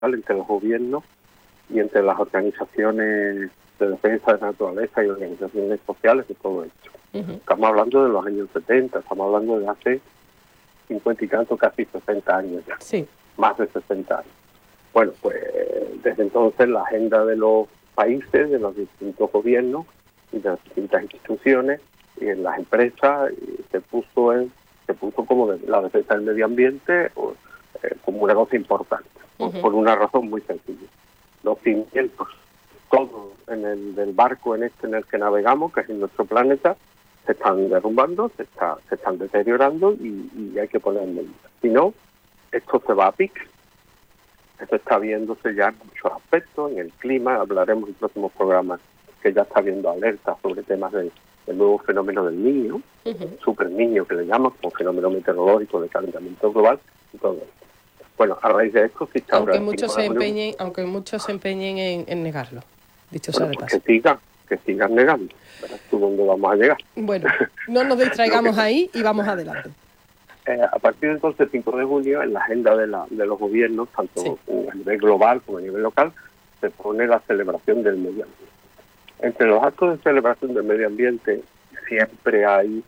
entre los gobiernos y entre las organizaciones de defensa de la naturaleza y organizaciones sociales de todo esto. Estamos hablando de los años 70, estamos hablando de hace 50 y tanto, casi 60 años ya, más de 60 años. Bueno, pues desde entonces la agenda de los países, de los distintos gobiernos y de las distintas instituciones y en las empresas se puso como la defensa del medio ambiente como una cosa importante, por una razón muy sencilla. Los cimientos, todo del barco en el que navegamos, que es en nuestro planeta, se están derrumbando, se están deteriorando y hay que poner medidas. Si no, esto se va a pique. Esto está viéndose ya en muchos aspectos, en el clima, hablaremos en próximos programas que ya está habiendo alertas sobre temas del nuevo fenómeno del Niño, super Niño que le llaman, como fenómeno meteorológico de calentamiento global y todo esto. Bueno, a raíz de esto, aunque muchos se empeñen en negarlo, dicho sea de paso. Que sigan negando. Verás tú dónde vamos a llegar. Bueno, no nos distraigamos ahí y vamos adelante. A partir del entonces, 5 de junio, en la agenda de los gobiernos, tanto a nivel global como a nivel local, se pone la celebración del medio ambiente. Entre los actos de celebración del medio ambiente siempre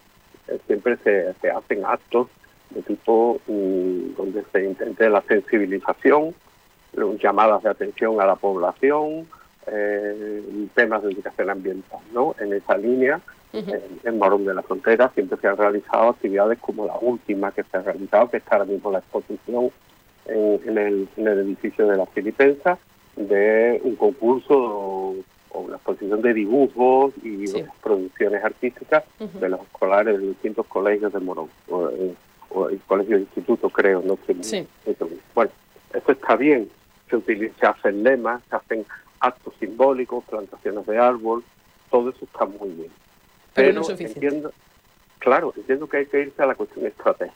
se hacen actos de tipo donde se intente la sensibilización, llamadas de atención a la población, temas de educación ambiental, ¿no? En esa línea, en Morón de la Frontera siempre se han realizado actividades como la última que se ha realizado, que está ahora mismo la exposición en el edificio de la Filipensa, de un concurso o una exposición de dibujos y producciones artísticas de los escolares de distintos colegios de Morón, o el colegio de instituto, creo, no sé. Bueno, esto está bien, se hacen lemas, se hacen actos simbólicos, plantaciones de árbol, todo eso está muy bien. Pero no es suficiente. Entiendo que hay que irse a la cuestión estratégica.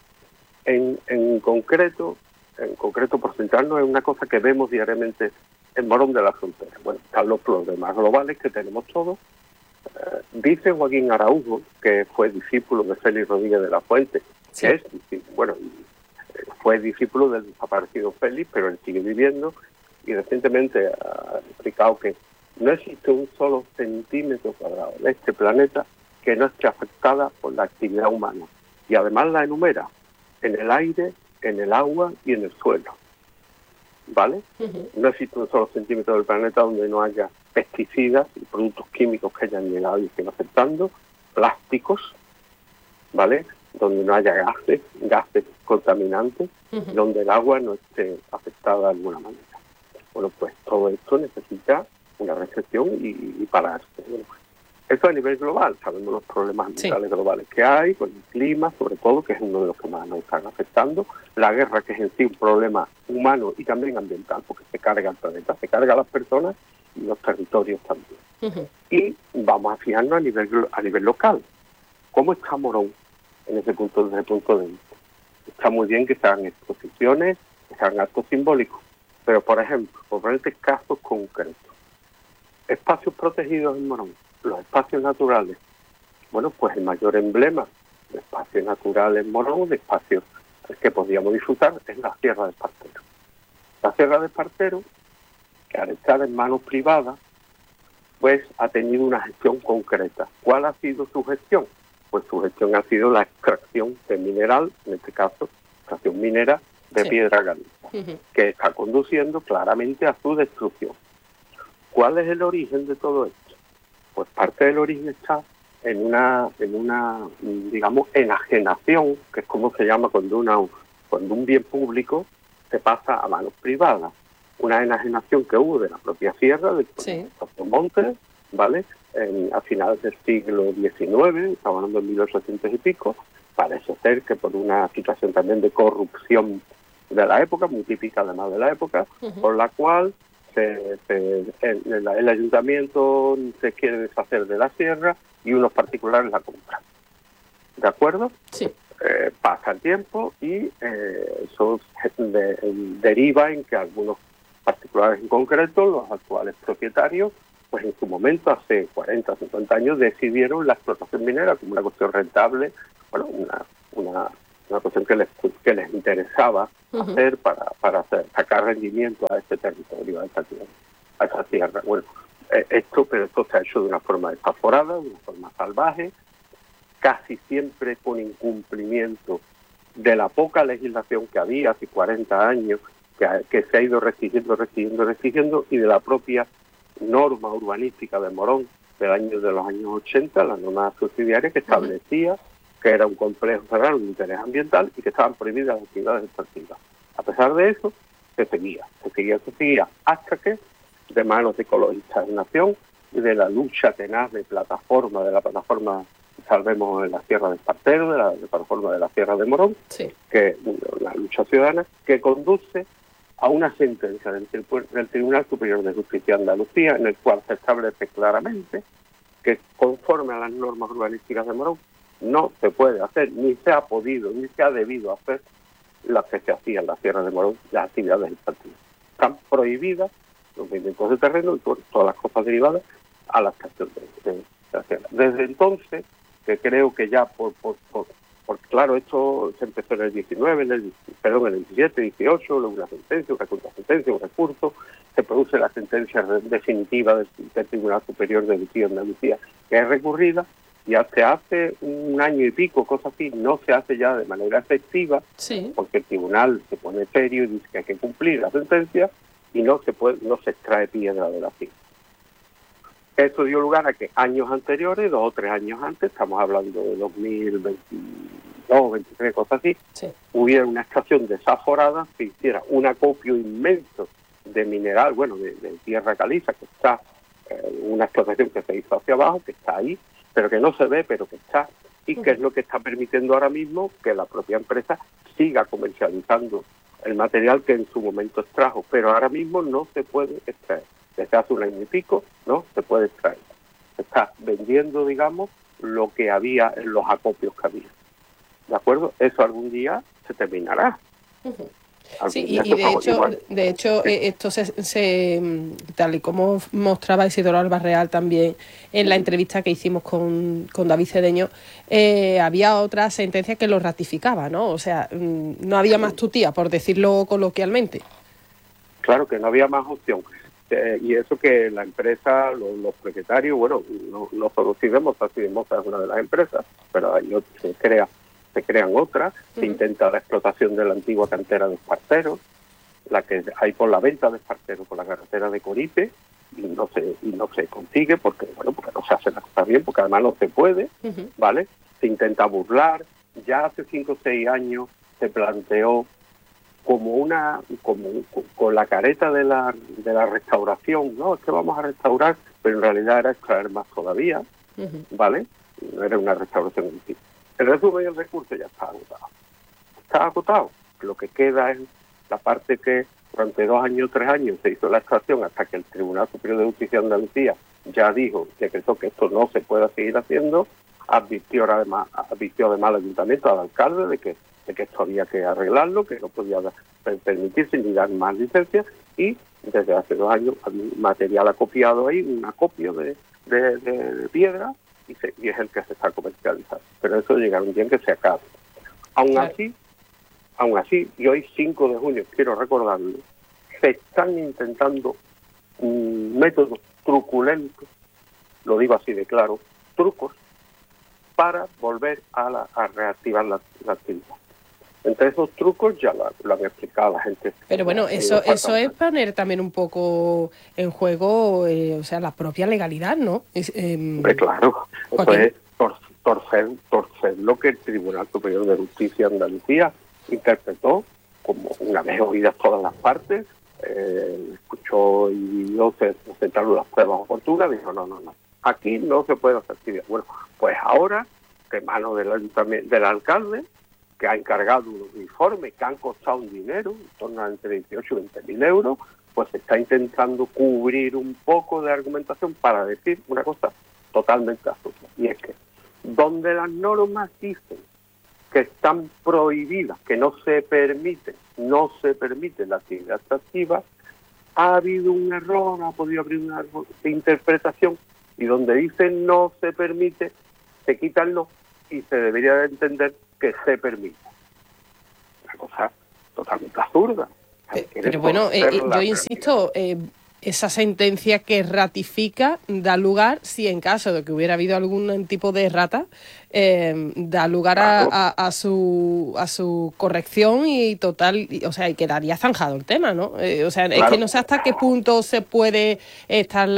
En concreto, por centrarnos en una cosa que vemos diariamente en Morón de la Frontera. Bueno, están los problemas globales que tenemos todos. Dice Joaquín Araujo, que fue discípulo de Félix Rodríguez de la Fuente, fue discípulo del desaparecido Félix, pero él sigue viviendo, y recientemente ha explicado que no existe un solo centímetro cuadrado de este planeta que no esté afectada por la actividad humana. Y además la enumera en el aire, en el agua y en el suelo. ¿Vale? No existe un solo centímetro del planeta donde no haya pesticidas y productos químicos que hayan llegado y estén afectando, plásticos, ¿vale? Donde no haya gases contaminantes, donde el agua no esté afectada de alguna manera. Bueno, pues todo esto necesita una reflexión y pararse. Bueno, eso a nivel global, sabemos los problemas ambientales globales que hay, con el clima, sobre todo, que es uno de los que más nos están afectando, la guerra, que es en sí un problema humano y también ambiental, porque se carga el planeta, se carga a las personas y los territorios también. Y vamos a fijarnos a nivel local. ¿Cómo está Morón desde ese punto de vista? Está muy bien que se hagan exposiciones, que se hagan actos simbólicos, pero, por ejemplo, por ponerte casos concretos, espacios protegidos en Morón, los espacios naturales. Bueno, pues el mayor emblema de espacios naturales en Morón, de espacios que podríamos disfrutar, es la Sierra de Espartero. La Sierra de Espartero, que al estar en manos privadas, pues ha tenido una gestión concreta. ¿Cuál ha sido su gestión? Pues su gestión ha sido la extracción de mineral, en este caso, extracción minera de piedra caliza, que está conduciendo claramente a su destrucción. ¿Cuál es el origen de todo esto? Pues parte del origen está en una digamos, enajenación, que es como se llama cuando un bien público se pasa a manos privadas. Una enajenación que hubo de la propia sierra, de los montes, ¿vale? A finales del siglo XIX, estamos hablando de 1800 y pico, parece ser que por una situación también de corrupción de la época, muy típica además de la época, por la cual el ayuntamiento se quiere deshacer de la sierra y unos particulares la compran. ¿De acuerdo? Sí. Pasa el tiempo y eso deriva en que algunos particulares en concreto, los actuales propietarios, pues en su momento, hace 40 o 50 años, decidieron la explotación minera como una cuestión rentable, bueno, una cuestión que les interesaba hacer para sacar rendimiento a este territorio, a esa tierra. Bueno, pero esto se ha hecho de una forma desaforada, de una forma salvaje, casi siempre con incumplimiento de la poca legislación que había hace 40 años, que se ha ido restringiendo, y de la propia norma urbanística de Morón de los años 80, la norma subsidiaria que establecía que era un complejo cerrado de interés ambiental y que estaban prohibidas las actividades extractivas. A pesar de eso, se seguía, hasta que, de manos de Ecologistas de Nación y de la lucha tenaz de la plataforma Salvemos en la Sierra de Espartero, de la plataforma de la Sierra de Morón, que una lucha ciudadana que conduce a una sentencia del Tribunal Superior de Justicia de Andalucía, en el cual se establece claramente que, conforme a las normas urbanísticas de Morón, no se puede hacer, ni se ha podido, ni se ha debido hacer las que se hacían en la Sierra de Morón, las actividades extractivas. Están prohibidas los movimientos de terreno y todas las cosas derivadas a la extracción de la sierra. Desde entonces, que creo que ya claro, esto se empezó en el 19, en el 17, 18, luego una sentencia, una contrasentencia, un recurso, se produce la sentencia definitiva del Tribunal Superior de Justicia de Andalucía, que es recurrida, y hasta hace un año y pico, cosas así, no se hace ya de manera efectiva, porque el tribunal se pone serio y dice que hay que cumplir la sentencia, y no se extrae piedra de la finca. Esto dio lugar a que años anteriores, 2 o 3 años antes, estamos hablando de 2022, 23, cosas así, hubiera una estación desaforada, se hiciera un acopio inmenso de mineral, de tierra caliza, que está, una explotación que se hizo hacia abajo, que está ahí, pero que no se ve, pero que está, y que es lo que está permitiendo ahora mismo que la propia empresa siga comercializando el material que en su momento extrajo, pero ahora mismo no se puede extraer. Desde hace un año y pico no se puede extraer. Se está vendiendo, digamos, lo que había en los acopios que había. ¿De acuerdo? Eso algún día se terminará. Sí, y de hecho esto tal y como mostraba Isidoro Albarreal también en la entrevista que hicimos con David Cedeño, había otra sentencia que lo ratificaba, ¿no? O sea, no había más tutía, por decirlo coloquialmente. Claro que no había más opción. Y eso que la empresa, los propietarios, no solo Sidemosa es una de las empresas, pero se crean otras, se intenta la explotación de la antigua cantera de Espartero, la que hay por la venta de Espartero por la carretera de Coripe, y no se consigue porque no se hace la cosa bien, porque además no se puede, ¿vale? Se intenta burlar. Ya hace 5 o 6 años se planteó con la careta de la restauración, no, es que vamos a restaurar, pero en realidad era extraer más todavía, ¿vale? No era una restauración en sí. El resumen del recurso ya está agotado. Está agotado. Lo que queda es la parte que durante 2 años, 3 años se hizo la extracción hasta que el Tribunal Superior de Justicia de Andalucía ya dijo, decretó que esto no se puede seguir haciendo, advirtió además al ayuntamiento, al alcalde, de que esto había que arreglarlo, que no podía permitirse ni dar más licencias, y desde hace 2 años hay material acopiado ahí, un acopio de piedra, y es el que se está comercializando. Pero eso llegará un día en que se acabe. Aún así, y hoy 5 de junio, quiero recordarlo, se están intentando métodos truculentos, lo digo así de claro, trucos, para volver a reactivar la actividad. Entre esos trucos ya lo han explicado la gente. Pero bueno, eso es poner también un poco en juego, la propia legalidad, ¿no? Hombre, claro, eso es torcer lo que el Tribunal Superior de Justicia de Andalucía interpretó, como una vez oídas todas las partes, escuchó y se presentaron las pruebas oportunas, dijo no, aquí no se puede hacer actividad. Bueno, pues ahora, de mano del alcalde, que ha encargado unos informes que han costado un dinero, en torno a entre 18 y 20 mil euros, pues se está intentando cubrir un poco de argumentación para decir una cosa totalmente absurda. Y es que, donde las normas dicen que están prohibidas, que no se permite la actividad extractiva, ha habido un error, ha podido haber un error de interpretación, y donde dice no se permite, se quita el no, y se debería de entender que se permite. cosa totalmente absurda. Pero bueno, yo insisto, esa sentencia que ratifica da lugar, si en caso de que hubiera habido algún tipo de errata, da lugar claro. a su corrección y total, o sea, y quedaría zanjado el tema, ¿no? O sea, claro. Es que no sé hasta qué punto se puede estar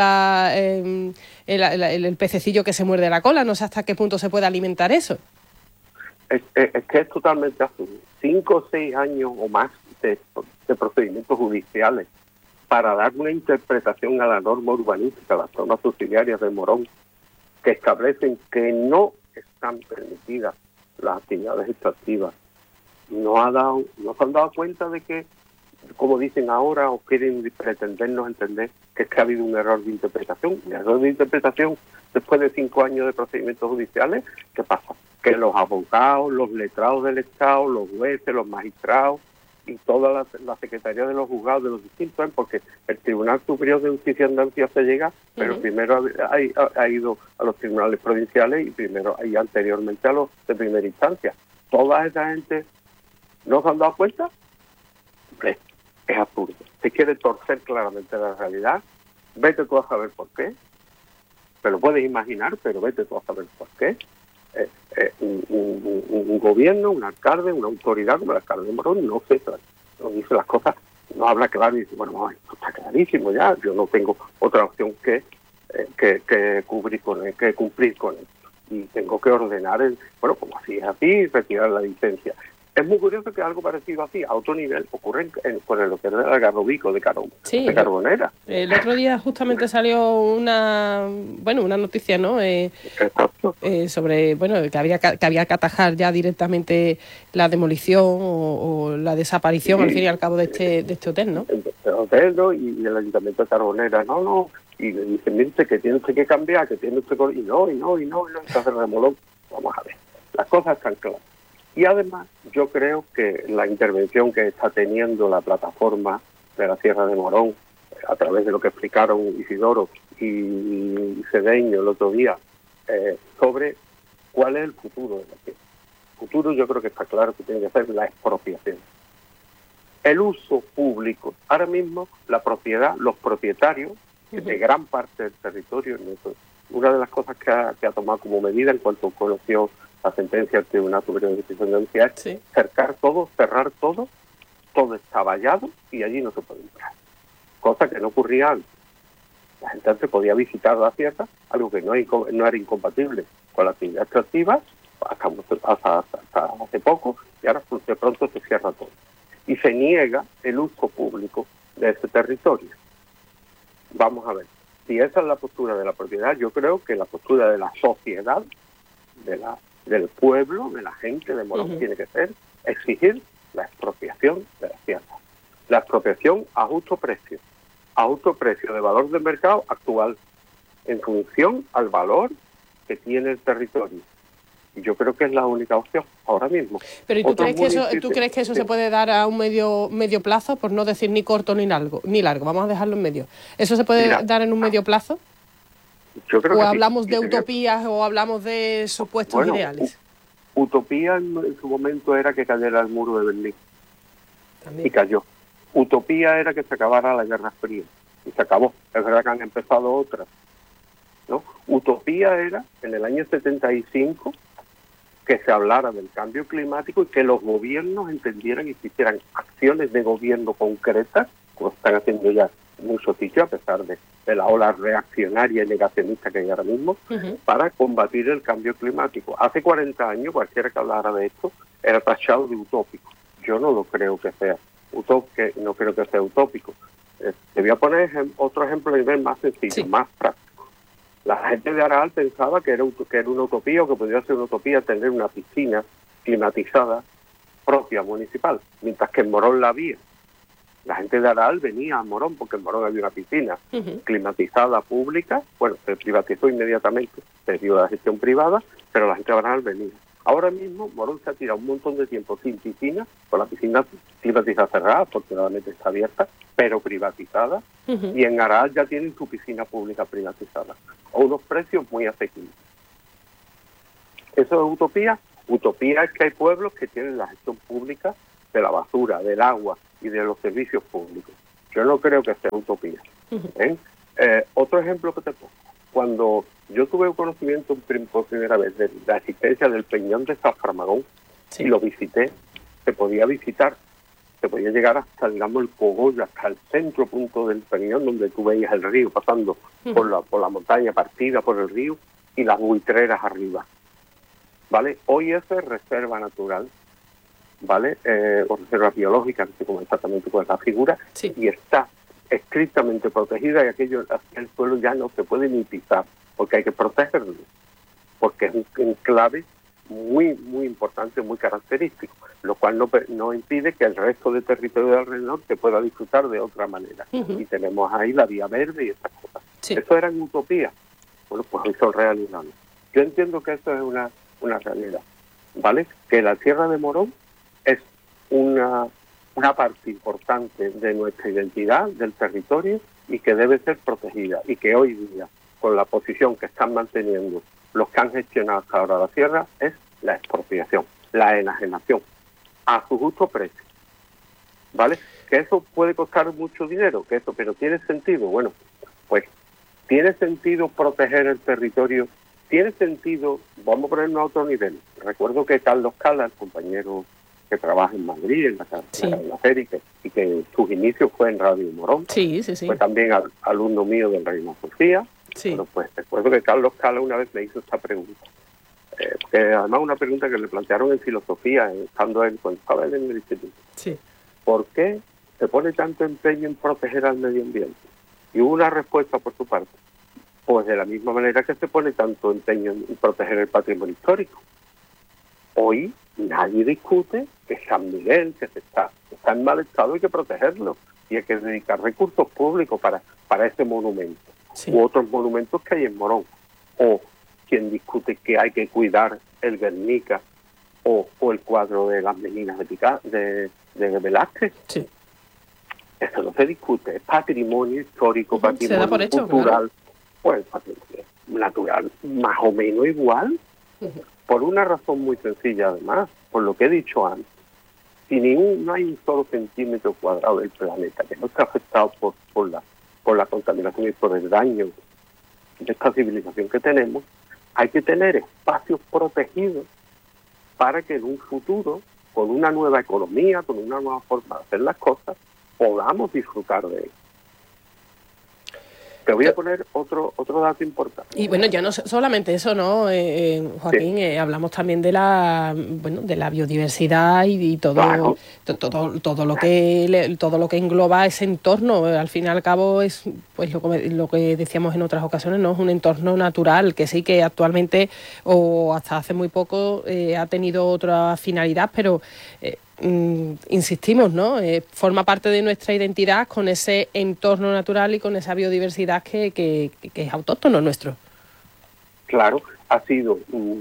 el pececillo que se muerde la cola, no sé hasta qué punto se puede alimentar eso. Es que es totalmente absurdo. 5 o 6 años o más de procedimientos judiciales para dar una interpretación a la norma urbanística, las normas subsidiarias de Morón, que establecen que no están permitidas las actividades extractivas. No se han dado cuenta de que, como dicen ahora, o quieren pretendernos entender que es que ha habido un error de interpretación. El error de interpretación, después de 5 años de procedimientos judiciales, ¿qué pasa? Que los abogados, los letrados del Estado, los jueces, los magistrados y toda la secretaría de los juzgados de los distintos, porque el Tribunal Superior de Justicia de Andalucía se llega, pero primero ha ido a los tribunales provinciales y primero y anteriormente a los de primera instancia. Toda esa gente no se han dado cuenta. Hombre, es absurdo. Se quiere torcer claramente la realidad. Vete tú a saber por qué. Te lo puedes imaginar, pero vete tú a saber por qué. Un gobierno, un alcalde, una autoridad como el alcalde de Morón no dice las cosas, no habla claro y dice, bueno, esto está clarísimo ya, yo no tengo otra opción que cumplir con él y tengo que ordenar, como así es así, retirar la licencia. Es muy curioso que algo parecido así, a otro nivel, ocurre con el hotel de Algarrobico de Carbonera. El otro día justamente salió una noticia, ¿no? Sobre, que había que atajar ya directamente la demolición o la desaparición, al fin y al cabo, de este hotel, ¿no? El hotel, ¿no? Y el Ayuntamiento de Carbonera, no. Y le dicen, mire, que tiene usted que cambiar, que tiene usted que... Y no, entonces remolón. Vamos a ver, las cosas están claras. Y además, yo creo que la intervención que está teniendo la plataforma de la Sierra de Morón, a través de lo que explicaron Isidoro y Cedeño el otro día, sobre cuál es el futuro de la tierra. El futuro yo creo que está claro que tiene que ser la expropiación. El uso público. Ahora mismo, la propiedad, los propietarios de gran parte del territorio, una de las cosas que ha tomado como medida en cuanto conoció la sentencia del Tribunal Superior de Justicia de Andalucía es cercar todo, cerrar todo está vallado y allí no se puede entrar. Cosa que no ocurría antes. La gente antes podía visitar la sierra, algo que no era incompatible con la actividad extractiva, hasta hace poco, y ahora de pronto se cierra todo. Y se niega el uso público de ese territorio. Vamos a ver, si esa es la postura de la propiedad, yo creo que la postura de la sociedad, del pueblo, de la gente de Morón, tiene que ser exigir la expropiación de la tierra. La expropiación a justo precio de valor del mercado actual, en función al valor que tiene el territorio. Y yo creo que es la única opción ahora mismo. Pero ¿y tú crees que eso se puede dar a un medio plazo, por no decir ni corto ni largo? Vamos a dejarlo en medio. ¿Eso se puede dar en un medio plazo? Yo creo ¿O hablamos de utopías o hablamos de supuestos ideales? Utopía en su momento era que cayera el muro de Berlín. También. Y cayó. Utopía era que se acabara la Guerra Fría. Y se acabó. Es verdad que han empezado otras, ¿no? Utopía era, en el año 75, que se hablara del cambio climático y que los gobiernos entendieran y hicieran acciones de gobierno concretas, como están haciendo ya en muchos sitios, a pesar de la ola reaccionaria y negacionista que hay ahora mismo, para combatir el cambio climático. Hace 40 años, cualquiera que hablara de esto era tachado de utópico. Yo no lo creo que sea no creo que sea utópico. Te voy a poner otro ejemplo a nivel más sencillo, más práctico. La gente de Aral pensaba que era una utopía o que podría ser una utopía tener una piscina climatizada propia municipal, mientras que en Morón la había. La gente de Aral venía a Morón porque en Morón había una piscina climatizada pública. Bueno, se privatizó inmediatamente, se dio la gestión privada, pero la gente de Aral venía. Ahora mismo Morón se ha tirado un montón de tiempo sin piscina, con la piscina climatizada cerrada, afortunadamente está abierta, pero privatizada, y en Aral ya tienen su piscina pública privatizada, a unos precios muy asequibles. ¿Eso es utopía? Utopía es que hay pueblos que tienen la gestión pública de la basura, del agua y de los servicios públicos. Yo no creo que sea utopía. Otro ejemplo que te pongo, cuando yo tuve conocimiento por primera vez de la existencia del Peñón de San Farmagón, y lo visité, se podía visitar, se podía llegar hasta, digamos, el cogollo, hasta el centro punto del Peñón, donde tú veías el río pasando por la montaña partida por el río y las buitreras arriba, ¿vale? Hoy eso es reserva natural, ¿vale? O reserva biológica, no sé cómo exactamente cuál es la figura, y está estrictamente protegida, y aquel suelo ya no se puede ni pisar, porque hay que protegerlo, porque es un enclave muy, muy importante, muy característico, lo cual no impide que el resto del territorio de alrededor se pueda disfrutar de otra manera. Y tenemos ahí la vía verde y esas cosas. Eso era una utopía. Bueno, pues hoy son realidades. Yo entiendo que eso es una realidad, ¿vale? Que la Sierra de Morón es una parte importante de nuestra identidad, del territorio, y que debe ser protegida, y que hoy día, con la posición que están manteniendo los que han gestionado hasta ahora la sierra, es la expropiación, la enajenación, a su justo precio, ¿vale? Que eso puede costar mucho dinero, pero tiene sentido. Bueno, pues tiene sentido proteger el territorio, tiene sentido, vamos a ponernos a otro nivel. Recuerdo que Carlos Cala, el compañero que trabaja en Madrid, en la serie, y que sus inicios fue en Radio Morón, fue también alumno mío del Reina Sofía. Bueno, pues recuerdo que Carlos Cala una vez me hizo esta pregunta, que además una pregunta que le plantearon en filosofía, estando él, cuando estaba él en el instituto. ¿Por qué se pone tanto empeño en proteger al medio ambiente? Y hubo una respuesta por su parte, pues de la misma manera que se pone tanto empeño en proteger el patrimonio histórico. Hoy nadie discute que San Miguel, que está en mal estado, hay que protegerlo, y hay que dedicar recursos públicos para ese monumento. U otros monumentos que hay en Morón, o quien discute que hay que cuidar el Guernica o el cuadro de las meninas de Velázquez. Eso no se discute, es patrimonio histórico, patrimonio cultural, pues patrimonio natural más o menos igual, por una razón muy sencilla además, por lo que he dicho antes. Si no hay un solo centímetro cuadrado del planeta que no esté afectado por la contaminación y por el daño de esta civilización que tenemos, hay que tener espacios protegidos para que en un futuro, con una nueva economía, con una nueva forma de hacer las cosas, podamos disfrutar de ello. Te voy a poner otro dato importante. Y bueno, ya no solamente eso, ¿no, Joaquín? Hablamos también de la biodiversidad y todo, claro, todo lo que engloba ese entorno. Al fin y al cabo es pues lo que decíamos en otras ocasiones, ¿no? Es un entorno natural que sí que actualmente o hasta hace muy poco ha tenido otra finalidad, pero insistimos, ¿no? Forma parte de nuestra identidad con ese entorno natural y con esa biodiversidad que es autóctono nuestro. Claro, ha sido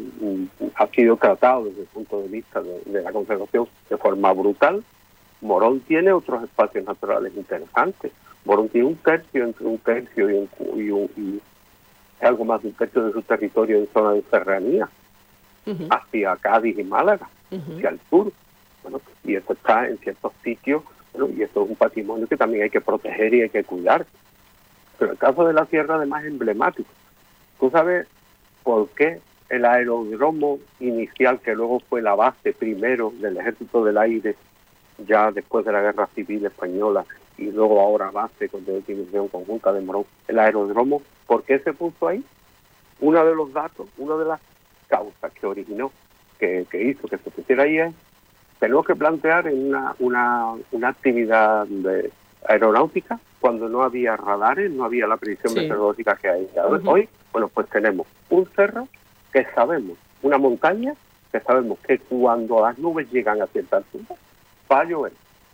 tratado desde el punto de vista de la conservación de forma brutal. Morón tiene otros espacios naturales interesantes. Morón tiene entre un tercio y algo más de un tercio de su territorio en zona de serranía, hacia Cádiz y Málaga, hacia el sur. Bueno, y eso está en ciertos sitios, bueno, y eso es un patrimonio que también hay que proteger y hay que cuidar. Pero el caso de la sierra además es emblemático. ¿Tú sabes por qué el aeródromo inicial, que luego fue la base primero del Ejército del Aire, ya después de la Guerra Civil Española, y luego ahora base con definición conjunta de Morón, el aeródromo, ¿por qué se puso ahí? Uno de los datos, una de las causas que originó, que hizo que se pusiera ahí es: tenemos que plantear en una actividad aeronáutica cuando no había radares, no había la predicción meteorológica que hay hoy. Bueno, pues tenemos un cerro que sabemos, una montaña que sabemos que cuando las nubes llegan a cierta altura va a llover.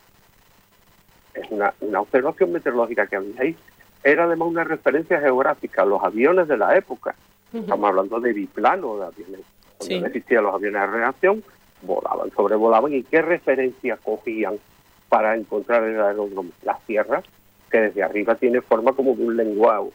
Es una observación meteorológica que había ahí. Era además una referencia geográfica. Los aviones de la época, estamos hablando de biplano, de aviones, cuando no existían los aviones de reacción, sobrevolaban, y qué referencia cogían para encontrar el aeródromo. La sierra, que desde arriba tiene forma como de un lenguado.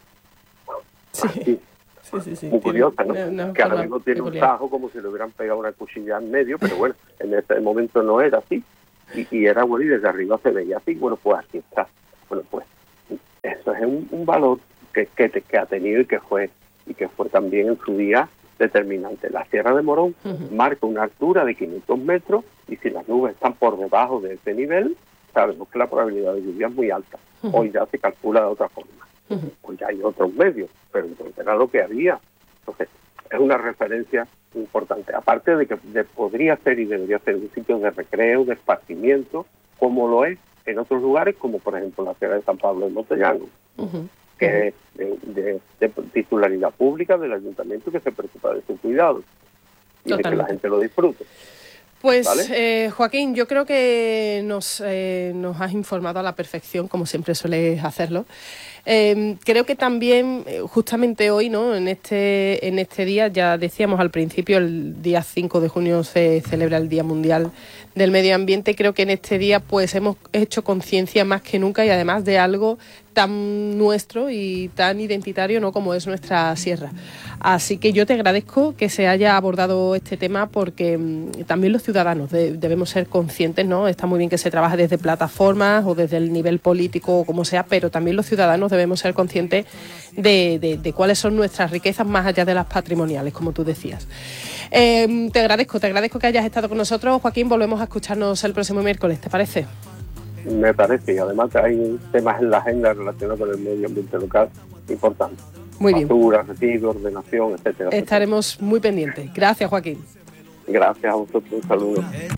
Sí. Muy curiosa, ¿no? Que ahora mismo tiene un tajo como si le hubieran pegado una cuchilla en medio, pero bueno, en ese momento no era así. y era bueno, y desde arriba se veía así. Bueno, pues aquí está. Bueno, pues eso es un valor que ha tenido y que fue también en su día determinante. La Sierra de Morón marca una altura de 500 metros y si las nubes están por debajo de ese nivel, sabemos que la probabilidad de lluvia es muy alta. Hoy ya se calcula de otra forma. Pues ya hay otros medios, pero entonces era lo que había. Entonces, es una referencia importante. Aparte de que podría ser y debería ser un sitio de recreo, de esparcimiento, como lo es en otros lugares, como por ejemplo la Sierra de San Pablo de Montellano, que es de titularidad pública del ayuntamiento, que se preocupa de su cuidado y de que la gente lo disfrute. Pues, ¿vale? Joaquín, yo creo que nos has informado a la perfección, como siempre sueles hacerlo. Creo que también, justamente hoy, ¿no? En este día, ya decíamos al principio, el día 5 de junio se celebra el Día Mundial del Medio Ambiente. Creo que en este día pues hemos hecho conciencia más que nunca y además de algo tan nuestro y tan identitario, ¿no?, como es nuestra sierra. Así que yo te agradezco que se haya abordado este tema porque también los ciudadanos debemos ser conscientes, ¿no? Está muy bien que se trabaje desde plataformas o desde el nivel político o como sea, pero también los ciudadanos debemos ser conscientes de cuáles son nuestras riquezas más allá de las patrimoniales, como tú decías. Te agradezco que hayas estado con nosotros, Joaquín. Volvemos a escucharnos el próximo miércoles, ¿te parece? Me parece, y además hay temas en la agenda relacionados con el medio ambiente local importantes. Muy bien. Basura, residuos, ordenación, etcétera. Estaremos muy pendientes. Gracias, Joaquín. Gracias a vosotros, un saludo.